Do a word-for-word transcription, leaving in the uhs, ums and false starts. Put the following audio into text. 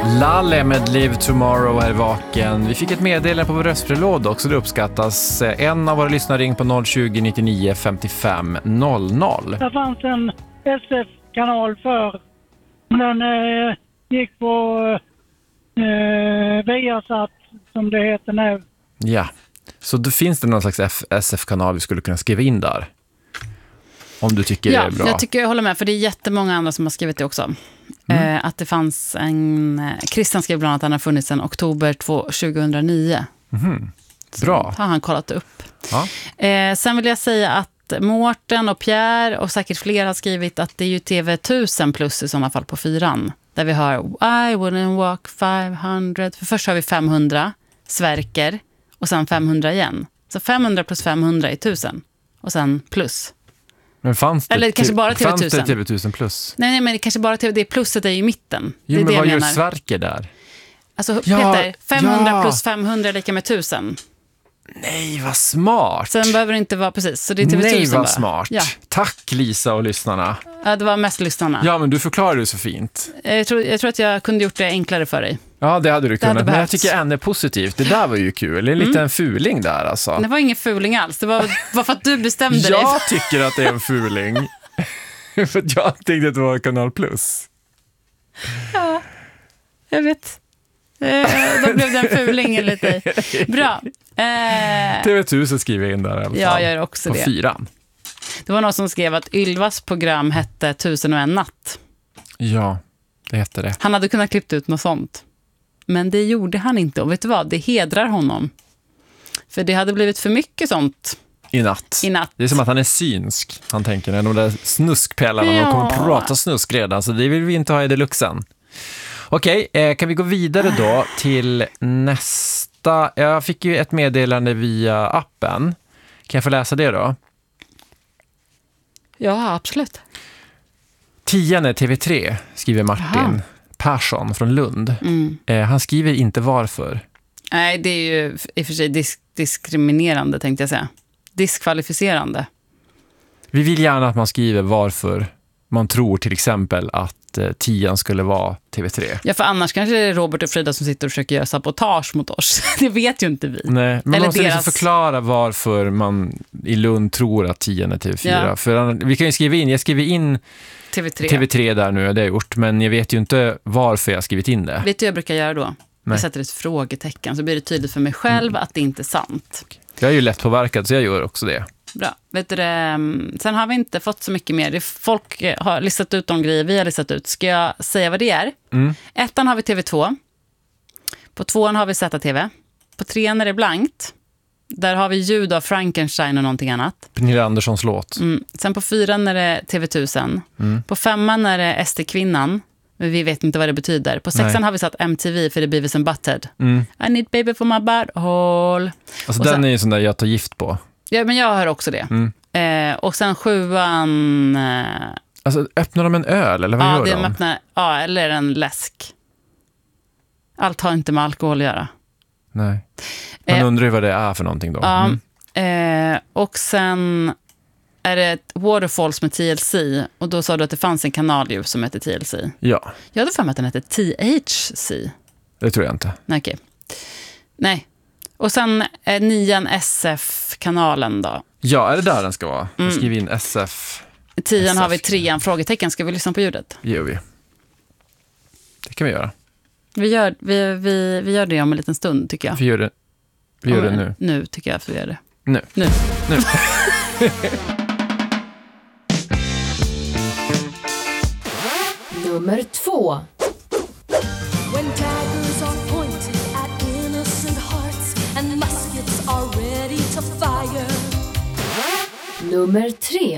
Lalle med Live Tomorrow här i Vaken. Vi fick ett meddelande på vår röstbrevlåda också, det uppskattas. En av våra lyssnare ring på noll tjugo nittionio femtiofem noll noll. Det fanns en S F-kanal för, den eh, gick på eh, Viasat som det heter nu. Ja, så då finns det någon slags F- S F-kanal vi skulle kunna skriva in där. Om du tycker ja, det är bra. Jag tycker jag håller med, för det är jättemånga andra som har skrivit det också. Mm. Eh, att det fanns en... Christian skrev bland annat att han har funnits sedan oktober tjugohundranio. Mm. Bra. Så har han kollat upp. Ja. Eh, sen vill jag säga att Mårten och Pierre och säkert fler har skrivit att det är ju T V tusen plus i sådana fall på fyran. Där vi har I wouldn't walk femhundra. För först har vi femhundra, Sverker och sen femhundra igen. Så femhundra plus femhundra är tusen. Och sen plus. Men fanns det, Eller kanske bara T V tusen. fanns det T V tusen plus? Nej, nej, men det kanske bara T V, det plusset är ju i mitten. Jo, det är men det vad jag gör menar. Sverker där? Alltså Ja, Peter, femhundra ja. plus femhundra är lika med tusen. Nej, vad smart. Sen behöver det inte vara precis. Så det är T V tusen. Nej, vad bara. smart. Ja. Tack Lisa och lyssnarna. Ja, det var mest lyssnarna. Ja, men du förklarar det så fint. Jag tror, jag tror att jag kunde gjort det enklare för dig. Ja, det hade du kunnat. hade Men jag behövts. tycker ändå positivt. Det där var ju kul. Det är en liten mm. fuling där alltså. Det var ingen fuling alls. Det var bara för att du bestämde dig. Jag tycker att det är en fuling. För att jag tänkte att det var Kanal Plus. Ja, jag vet. Eh, då blev det en fuling enligt dig. Bra. Eh, T V tusen skriver jag in där i alla fall. Ja, jag gör också på det. fyran. Det var någon som skrev att Ylvas program hette Tusen och en natt. Ja, det heter det. Han hade kunnat klippt ut något sånt. Men det gjorde han inte. Och vet du vad? Det hedrar honom. För det hade blivit för mycket sånt. I natt. I natt. Det är som att han är synsk. Han tänker när de där snuskpellarna Ja. de kommer att prata snusk redan. Så det vill vi inte ha i deluxen. Okej, eh, kan vi gå vidare då till nästa. Jag fick ju ett meddelande via appen. Kan jag få läsa det då? Ja, absolut. Tian är T V tre, skriver Martin Aha. Persson från Lund. Mm. Eh, han skriver inte varför. Nej, det är ju i och för sig disk- diskriminerande tänkte jag säga. Diskvalificerande. Vi vill gärna att man skriver varför man tror till exempel att eh, tian skulle vara T V tre. Ja, för annars kanske det är Robert och Frida som sitter och försöker göra sabotage mot oss. Det vet ju inte vi. Nej, men man Eller måste deras... liksom förklara varför man i Lund tror att tian är T V fyra. Ja. För vi kan ju skriva in, jag skriver in T V tre. T V tre där nu, det har jag gjort, men jag vet ju inte varför jag har skrivit in det. Vet du vad jag brukar göra då? Nej. Jag sätter ett frågetecken så blir det tydligt för mig själv mm. att det inte är sant. Jag är ju lätt påverkad så jag gör också det. Bra. Vet du det? Sen har vi inte fått så mycket mer. Folk har listat ut de grejer vi har listat ut. Ska jag säga vad det är? Mm. Ettan har vi T V två. På tvåan har vi Z T V. På trean är det blankt. Där har vi ljud av Frankenstein och någonting annat. Pernilla Anderssons låt. Mm. Sen på fyran är det T V tusen. Mm. På femman är det S T-kvinnan. Men vi vet inte vad det betyder. På sexan Nej. har vi satt M T V för det Beavis and Butthead. Mm. I need baby for my butthole. Alltså och den sen, är ju sån där jag tar gift på. Ja, men jag hör också det. Mm. Eh, och sen sjuan... Eh, alltså öppnar de en öl eller vad ja, gör det de? Öppnar, ja, eller en läsk. Allt har inte med alkohol att göra. Nej. Man eh, undrar ju vad det är för någonting då. Ja, mm. eh, och sen är det Waterfalls med T L C. Och då sa du att det fanns en kanal ju som heter T L C. Ja. Jag hade för mig att den hette T H C. Det tror jag inte. Nej, okej. Nej. Och sen är nian S F-kanalen då. Ja, är det där den ska vara? Mm. Skriv in S F. I tian S F. Har vi trean, frågetecken. Ska vi lyssna på ljudet? Det gör vi. Det kan vi göra. Vi gör, vi, vi, vi gör det om en liten stund, tycker jag. Vi gör det, vi gör det nu. Nu tycker jag att vi gör det. Nu. Nu. nu. Nummer två. When daggers are pointed at innocent hearts and muskets are ready to fire. Nummer tre.